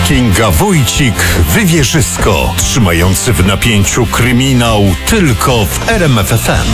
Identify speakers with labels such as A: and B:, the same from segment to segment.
A: Kinga Wójcik, Wywierzysko. Trzymający w napięciu kryminał tylko w RMF FM.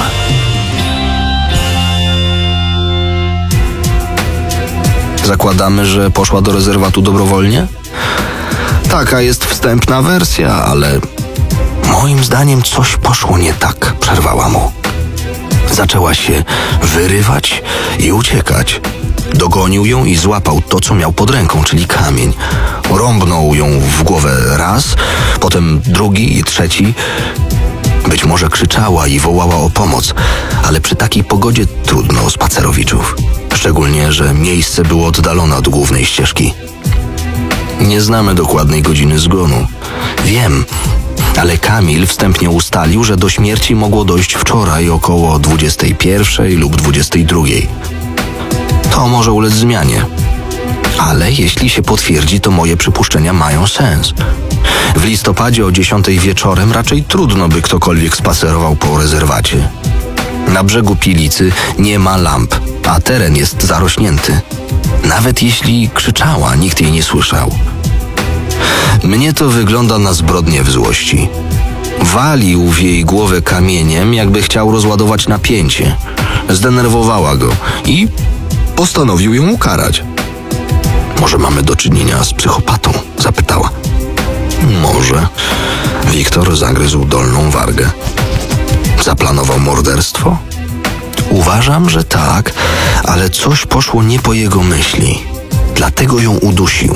B: Zakładamy, że poszła do rezerwatu dobrowolnie? Taka jest wstępna wersja, ale moim zdaniem coś poszło nie tak, przerwała mu. Zaczęła się wyrywać i uciekać. Dogonił ją i złapał to, co miał pod ręką, czyli kamień. Rąbnął ją w głowę raz, potem drugi i trzeci. Być może krzyczała i wołała o pomoc, ale przy takiej pogodzie trudno o spacerowiczów. Szczególnie, że miejsce było oddalone od głównej ścieżki. Nie znamy dokładnej godziny zgonu. Wiem, ale Kamil wstępnie ustalił, że do śmierci mogło dojść wczoraj około 21 lub 22. To może ulec zmianie. Ale jeśli się potwierdzi, to moje przypuszczenia mają sens. W listopadzie o 10 wieczorem raczej trudno by ktokolwiek spacerował po rezerwacie. Na brzegu Pilicy nie ma lamp, a teren jest zarośnięty. Nawet jeśli krzyczała, nikt jej nie słyszał. Mnie to wygląda na zbrodnię w złości. Walił w jej głowę kamieniem, jakby chciał rozładować napięcie. Zdenerwowała go i postanowił ją ukarać. Może mamy do czynienia z psychopatą? Zapytała. Może. Wiktor zagryzł dolną wargę. Zaplanował morderstwo? Uważam, że tak, ale coś poszło nie po jego myśli. Dlatego ją udusił.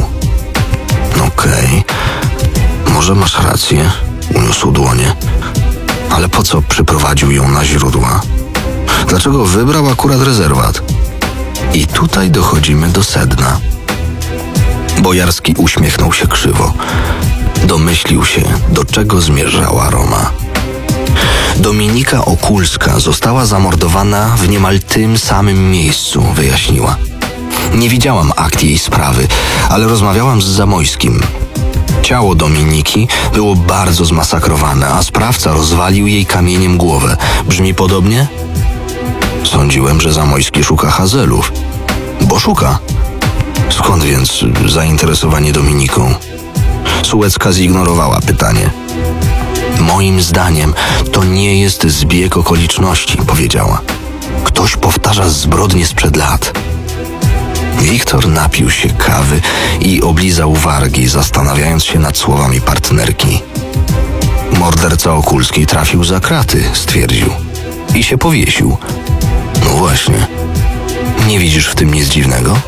B: Okej. Może masz rację, uniósł dłonie. Ale po co przyprowadził ją na źródła? Dlaczego wybrał akurat rezerwat? I tutaj dochodzimy do sedna. Bojarski uśmiechnął się krzywo. Domyślił się, do czego zmierzała Roma. Dominika Okulska została zamordowana w niemal tym samym miejscu, wyjaśniła. Nie widziałam akt jej sprawy, ale rozmawiałam z Zamojskim. Ciało Dominiki było bardzo zmasakrowane, a sprawca rozwalił jej kamieniem głowę. Brzmi podobnie? Sądziłem, że Zamojski szuka hazelów. Bo szuka. Skąd więc zainteresowanie Dominiką? Sułecka zignorowała pytanie. Moim zdaniem to nie jest zbieg okoliczności, powiedziała. Ktoś powtarza zbrodnie sprzed lat. Wiktor napił się kawy i oblizał wargi, zastanawiając się nad słowami partnerki. Morderca Okulskiej trafił za kraty, stwierdził. I się powiesił. No właśnie. Nie widzisz w tym nic dziwnego?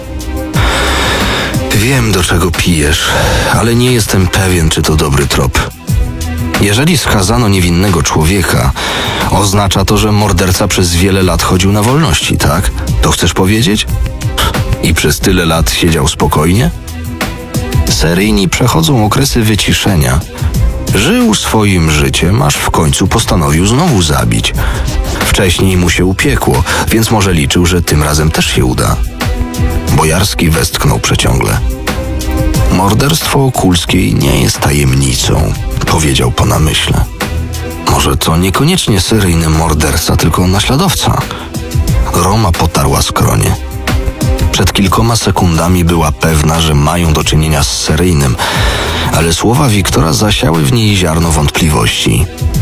B: Wiem, do czego pijesz, ale nie jestem pewien, czy to dobry trop. Jeżeli skazano niewinnego człowieka, oznacza to, że morderca przez wiele lat chodził na wolności, tak? To chcesz powiedzieć? I przez tyle lat siedział spokojnie? Seryjni przechodzą okresy wyciszenia. Żył swoim życiem, aż w końcu postanowił znowu zabić. Wcześniej mu się upiekło, więc może liczył, że tym razem też się uda. Bojarski westchnął przeciągle. Morderstwo Okulskiej nie jest tajemnicą, powiedział po namyśle. Może to niekoniecznie seryjny morderca, tylko naśladowca. Roma potarła skronie. Przed kilkoma sekundami była pewna, że mają do czynienia z seryjnym, ale słowa Wiktora zasiały w niej ziarno wątpliwości.